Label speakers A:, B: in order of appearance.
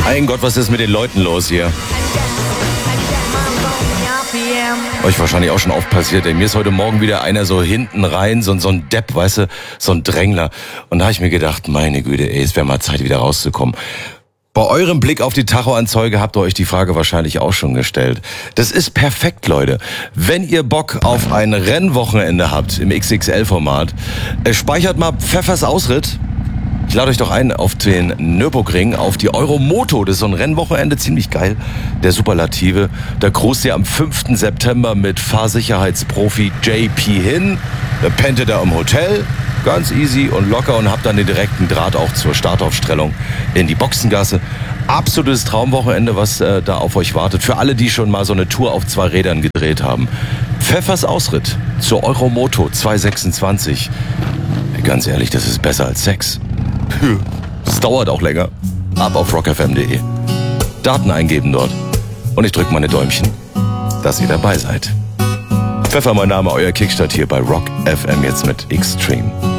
A: Mein Gott, was ist mit den Leuten los hier? Euch wahrscheinlich auch schon oft passiert. Ey. Mir ist heute Morgen wieder einer so hinten rein, so ein Depp, weißt du, so ein Drängler. Und da habe ich mir gedacht, meine Güte, ey, es wäre mal Zeit, wieder rauszukommen. Bei eurem Blick auf die Tachoanzeige habt ihr euch die Frage wahrscheinlich auch schon gestellt. Das ist perfekt, Leute. Wenn ihr Bock auf ein Rennwochenende habt im XXL-Format, speichert mal Pfeffers Ausritt. Ich lade euch doch ein auf den Nürburgring, auf die Euromoto. Das ist so ein Rennwochenende, ziemlich geil. Der Superlative. Da cruist ihr am 5. September mit Fahrsicherheitsprofi JP hin. Da pennt ihr da im Hotel. Ganz easy und locker und habt dann den direkten Draht auch zur Startaufstellung in die Boxengasse. Absolutes Traumwochenende, was da auf euch wartet. Für alle, die schon mal so eine Tour auf 2 Rädern gedreht haben. Pfeffers Ausritt zur Euromoto 226. Ganz ehrlich, das ist besser als Sex. Das dauert auch länger. Ab auf rockfm.de. Daten eingeben dort. Und ich drücke meine Däumchen, dass ihr dabei seid. Pfeffer, mein Name, euer Kickstart hier bei Rock FM jetzt mit Extreme.